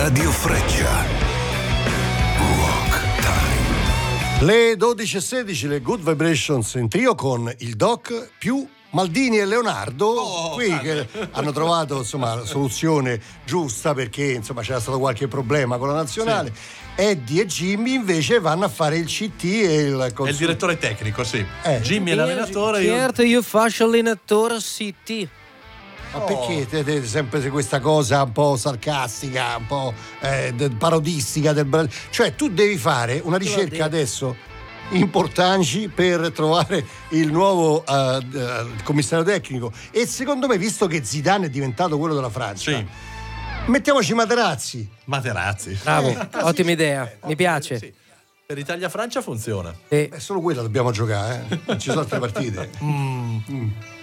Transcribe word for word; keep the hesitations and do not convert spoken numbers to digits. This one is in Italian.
Radio Freccia. Rock Time. Le dodici e sedici, le Good Vibrations in trio con il Doc più Maldini e Leonardo, oh, qui che hanno trovato insomma la soluzione giusta, perché insomma c'era stato qualche problema con la nazionale. Sì. Eddie e Jimmy invece vanno a fare il C T e il È il direttore tecnico, sì. Eh. Jimmy è l'allenatore. Certo, io... io faccio allenatore C T. Ma oh. perché te, te, sempre questa cosa un po' sarcastica, un po' eh, de, parodistica del... Cioè tu devi fare una ricerca adesso importanti per trovare il nuovo uh, uh, commissario tecnico, e secondo me, visto che Zidane è diventato quello della Francia, sì, mettiamoci Materazzi. Materazzi, bravo, eh, ottima idea, eh, mi piace. Sì. Per Italia-Francia funziona. Sì. È solo quella dobbiamo giocare, eh? Non ci sono altre partite. mm. Mm.